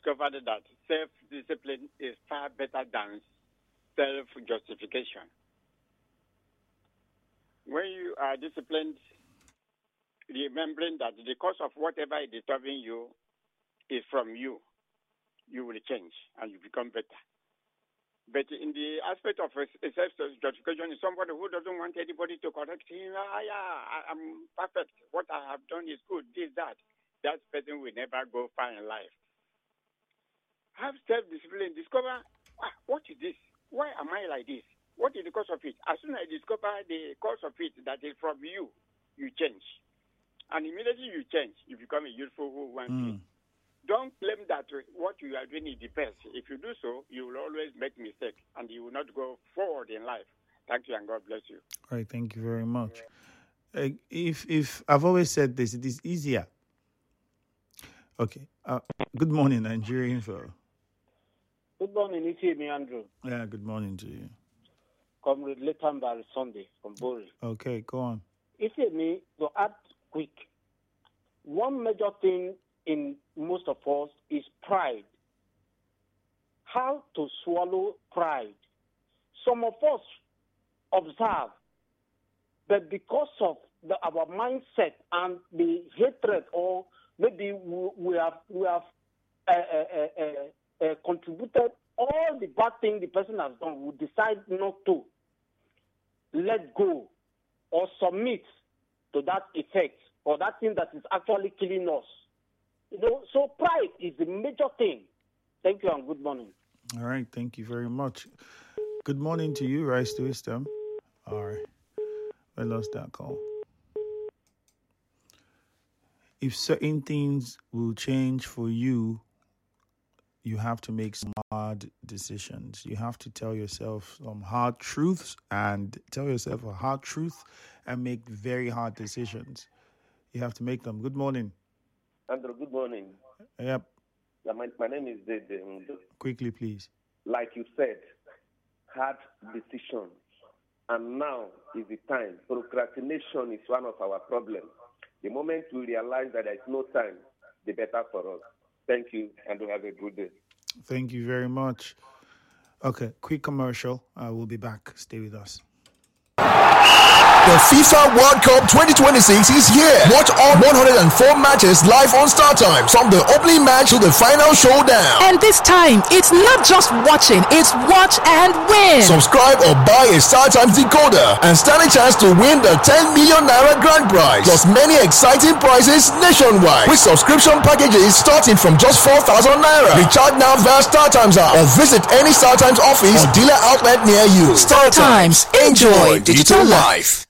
discovered that self-discipline is far better than self-justification. When you are disciplined, remembering that the cause of whatever is disturbing you is from you, you will change and you become better. But in the aspect of self-justification, is somebody who doesn't want anybody to correct him. I'm perfect. What I have done is good. This, that. That person will never go far in life. Have self-discipline. Discover, what is this? Why am I like this? What is the cause of it? As soon as I discover the cause of it that is from you, you change. And immediately you change, you become a useful human being. Don't claim that what you are doing is the best. If you do so, you will always make mistakes and you will not go forward in life. Thank you and God bless you. All right, thank you very much. If I've always said this, it is easier. Okay. Good morning, Nigerian fellow. Good morning, it's me, Andrew. Yeah, good morning to you. Comrade Letambari Sunday from Bori. Okay, go on. It's me, to add quick. One major thing in most of us is pride. How to swallow pride. Some of us observe, but because of our mindset and the hatred, or maybe we have contributed all the bad thing the person has done, we decide not to let go or submit to that effect or that thing that is actually killing us. So pride is the major thing. Thank you and good morning. All right, thank you very much. Good morning to you, Rise to Wisdom. All right, I lost that call. If certain things will change for you, you have to make some hard decisions. You have to tell yourself some hard truths and tell yourself a hard truth and make very hard decisions. You have to make them. Good morning. Andrew, good morning. Yep. Yeah, my name is Dede. Quickly, please. Like you said, hard decisions. And now is the time. Procrastination is one of our problems. The moment we realize that there is no time, the better for us. Thank you, and do have a good day. Thank you very much. Okay, quick commercial. I will be back. Stay with us. The FIFA World Cup 2026 is here. Watch all 104 matches live on StarTimes, from the opening match to the final showdown. And this time, it's not just watching, it's watch and win. Subscribe or buy a StarTimes decoder and stand a chance to win the 10 million naira grand prize, plus many exciting prizes nationwide with subscription packages starting from just 4,000 naira. Recharge now via StarTimes app or visit any StarTimes office or dealer outlet near you. StarTimes. Enjoy digital life.